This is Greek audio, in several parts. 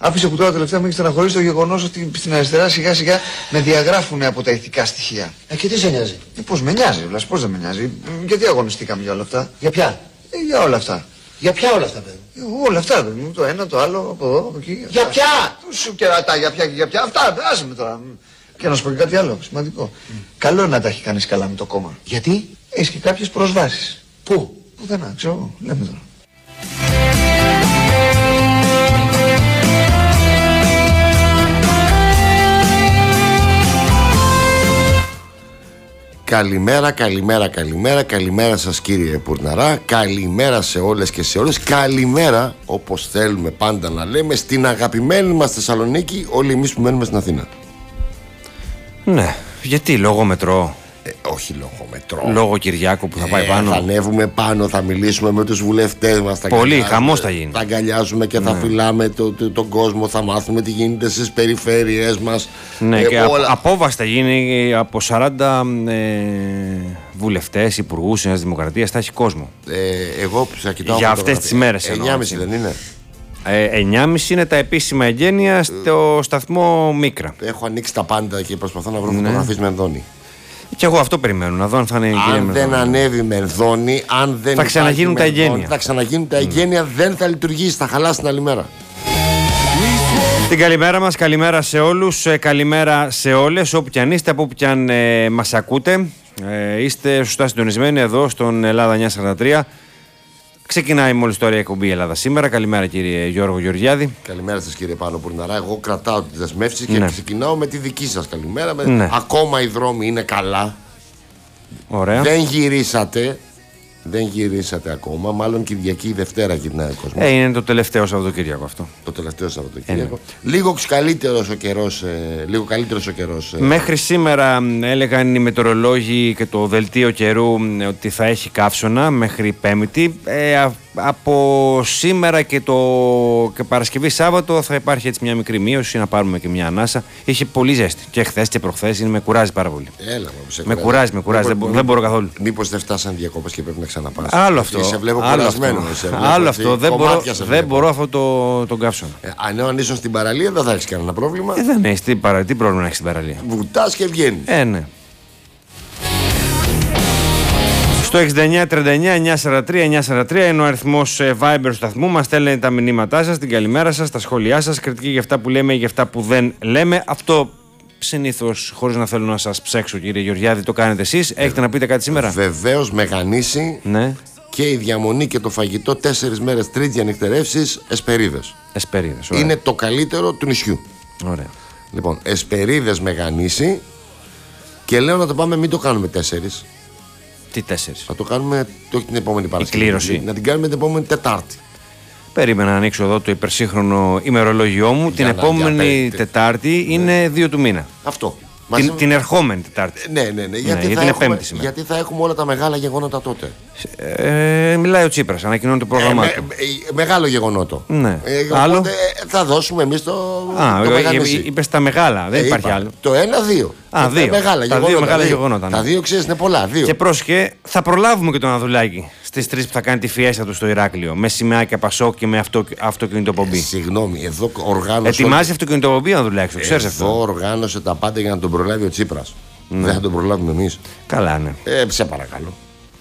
Άφησε που τώρα τελευταία με έχει στεναχωρήσει το γεγονός ότι στην αριστερά σιγά σιγά με διαγράφουν από τα ηθικά στοιχεία. Και τι σε νοιάζει? Πώς με νοιάζει, Βλάς, πώς δεν με νοιάζει. Γιατί αγωνιστήκαμε για όλα αυτά? Για ποια? Για όλα αυτά. Για ποια όλα αυτά, παιδί? Όλα αυτά, παιδί μου. Το ένα, το άλλο, από εδώ, από εκεί. Για ποια? Σου κερατά, για ποια και για ποια. Αυτά, άσε με τώρα. Και να σου πω και κάτι άλλο σημαντικό. Καλό να τα έχει κανείς καλά με το κόμμα. Γιατί? Έχεις και κάποιες προσβάσεις. Πού? Πουθενά, ξέρω εγώ. Λέμε τώρα. Καλημέρα σας κύριε Πουρναρά. Καλημέρα σε όλες και σε όλες. Καλημέρα, όπως θέλουμε πάντα να λέμε, στην αγαπημένη μας Θεσσαλονίκη, όλοι εμείς που μένουμε στην Αθήνα. Ναι, γιατί λόγω μετρό? Όχι λόγω μετρό. Λόγω Κυριάκου που θα πάει πάνω. Θα ανέβουμε πάνω, θα μιλήσουμε με τους βουλευτές μας. Πολύ χαμός θα γίνει. Θα αγκαλιάζουμε και θα φυλάμε τον κόσμο. Θα μάθουμε τι γίνεται στις περιφέρειές μας. Ναι, και απόβαση θα γίνει από 40 βουλευτές, υπουργούς της Δημοκρατίας. Θα έχει κόσμο. Εγώ θα κοιτάω για αυτές τις ημέρες. 9.30 δεν είναι? 9.30 είναι τα επίσημα εγγένεια στο σταθμό Μίκρα. Έχω ανοίξει τα πάντα και προσπαθώ να βρω φωτογραφίες με Μενδώνη. Και εγώ αυτό περιμένω, να δω αν θα είναι η κυρία Αν δεν ανέβει Μενδώνη, αν δεν θα ξαναγίνουν τα εγγένεια. Θα ξαναγίνουν τα εγγένεια, δεν θα λειτουργήσει, θα χαλάσει την άλλη μέρα. Την καλημέρα μας, καλημέρα σε όλους, καλημέρα σε όλες, όπου κι αν είστε, από όπου κι αν μας ακούτε. Είστε σωστά συντονισμένοι εδώ στον Ελλάδα 943. Ξεκινάει μόλις τώρα η εκπομπή Ελλάδα σήμερα. Καλημέρα κύριε Γιώργο Γεωργιάδη. Καλημέρα σας κύριε Πάνο Πουρναρά. Εγώ κρατάω τις δεσμεύσεις και ξεκινάω με τη δική σας καλημέρα. Ακόμα οι δρόμοι είναι καλά. Ωραία. Δεν γυρίσατε ακόμα. Μάλλον Κυριακή ή Δευτέρα γυρνάει ο κόσμος. Είναι το τελευταίο Σαββατοκύριακο αυτό. Το τελευταίο Σαββατοκύριακο. Λίγο καλύτερος ο καιρός. Μέχρι σήμερα έλεγαν οι μετεωρολόγοι και το δελτίο καιρού ότι θα έχει καύσωνα μέχρι Πέμπτη. Από σήμερα και Παρασκευή Σάββατο θα υπάρχει έτσι μια μικρή μείωση, να πάρουμε και μια ανάσα. Είχε πολύ ζέστη και χθες και προχθές, με κουράζει πάρα πολύ. Με κουράζει, δεν μπορώ καθόλου. Μήπως δεν φτάσαν διακόπες και πρέπει να ξαναπάς? Άλλο αυτό. Σε βλέπω κουρασμένο. Άλλο αυτό. Δεν μπορώ αυτό τον καύσωνα. Αν ήσουν στην παραλία δεν θα έχεις κανένα πρόβλημα. Δεν έχεις τι πρόβλημα να έχεις στην παραλία. Βουτάς και βγαίνεις. Ναι. Στο 6939-943-943 είναι ο αριθμός Viber του σταθμού. Μας στέλνετε τα μηνύματά σας, την καλημέρα σας, τα σχόλιά σας, κριτική για αυτά που λέμε ή για αυτά που δεν λέμε. Αυτό συνήθως, χωρίς να θέλω να σας ψέξω κύριε Γεωργιάδη, το κάνετε εσείς. Έχετε να πείτε κάτι σήμερα? Βεβαίως, Μεγανήσι. Ναι. Και η διαμονή και το φαγητό 4 μέρες Τρίτη ανοιχτερεύσεις Εσπερίδες. Είναι το καλύτερο του νησιού. Ωραία. Λοιπόν, Εσπερίδες Μεγανήσι. Και λέω να το πάμε, μην το κάνουμε 4. Τι 4? Θα το κάνουμε όχι την επόμενη Παρασκευή. Κλήρωση. Να την κάνουμε την επόμενη Τετάρτη. Περίμενα να ανοίξω εδώ το υπερσύγχρονο ημερολόγιό μου. Την επόμενη Τετάρτη είναι 2 του μήνα. Αυτό. Την ερχόμενη Τετάρτη. Ναι. Γιατί θα έχουμε όλα τα μεγάλα γεγονότα τότε. Μιλάει ο Τσίπρας, ανακοινώνει το πρόγραμμά του. Μεγάλο γεγονότο. Ναι. Άλλο. Θα δώσουμε εμείς το Μεγανήσι. Είπες τα μεγάλα, δεν υπάρχει άλλο. Το 1-2. Τα δύο μεγάλα γεγονότα. Τα δύο ξέρεις είναι πολλά. Και πρόσχε, θα προλάβουμε και τον Ανδρουλάκη στις 3 που θα κάνει τη φιέστα του στο Ηράκλειο. Με σημαίακια Πασόκ και με αυτοκινητοπομπή. Συγγνώμη, εδώ οργάνωσε. Ετοιμάζει αυτοκινητοπομπή ο Ανδρουλάκης, το ξέρεις αυτό. Εδώ οργάνωσε τα πάντα για να τον προλάβει ο Τσίπρας. Δεν θα τον προλάβουμε εμείς. Καλά, ναι. Σε παρακαλώ.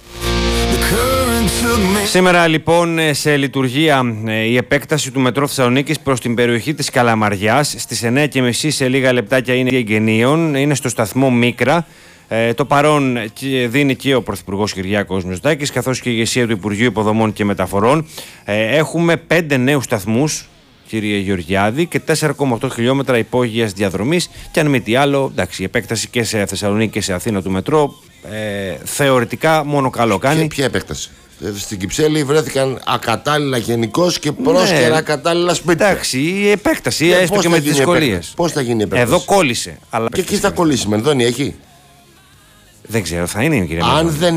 Σήμερα λοιπόν σε λειτουργία η επέκταση του μετρό Θεσσαλονίκης προς την περιοχή της Καλαμαριάς. Στις 9.30 σε λίγα λεπτάκια είναι εγγενείων. Είναι στο σταθμό Μίκρα. Το παρόν δίνει και ο Πρωθυπουργός Κυριάκος Μητσοτάκης, καθώς και η ηγεσία του Υπουργείου Υποδομών και Μεταφορών. Έχουμε 5 νέους σταθμούς, κύριε Γεωργιάδη, και 4,8 χιλιόμετρα υπόγειας διαδρομής. Και αν μη τι άλλο, εντάξει, η επέκταση και σε Θεσσαλονίκη και σε Αθήνα του μετρό θεωρητικά μόνο καλό κάνει. Ποια επέκταση? Στην Κυψέλη βρέθηκαν ακατάλληλα γενικώς και πρόσκαιρα ακατάλληλα σπίτια. Εντάξει, η επέκταση, έστω και με τις δυσκολίες. Πώς θα γίνει η επέκταση? Εδώ κόλλησε. Και εκεί θα κολλήσει, Μενδώνη έχει? Δεν ξέρω, θα είναι, κύριε Αν δεν